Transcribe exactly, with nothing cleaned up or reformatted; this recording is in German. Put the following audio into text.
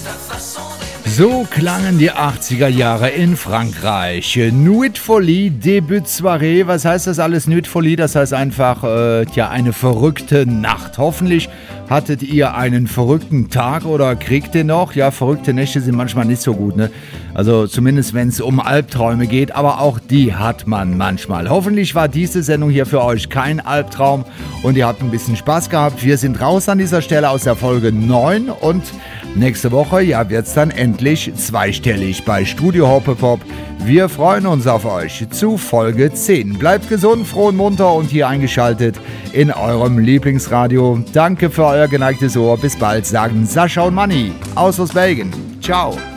So klangen die achtziger Jahre in Frankreich. Nuit Folie, Début Soirée. Was heißt das alles, Nuit Folie? Das heißt einfach, äh, tja, eine verrückte Nacht. Hoffentlich hattet ihr einen verrückten Tag oder kriegt ihr noch? Ja, verrückte Nächte sind manchmal nicht so gut, ne? Also zumindest, wenn es um Albträume geht, aber auch die hat man manchmal. Hoffentlich war diese Sendung hier für euch kein Albtraum und ihr habt ein bisschen Spaß gehabt. Wir sind raus an dieser Stelle aus der Folge neun und nächste Woche, ja, wird's dann endlich zweistellig bei Studio Hoppepop. Wir freuen uns auf euch zu Folge zehn. Bleibt gesund, froh und munter und hier eingeschaltet in eurem Lieblingsradio. Danke für euer geneigtes Ohr. Bis bald, sagen Sascha und Manni aus Belgien. Ciao.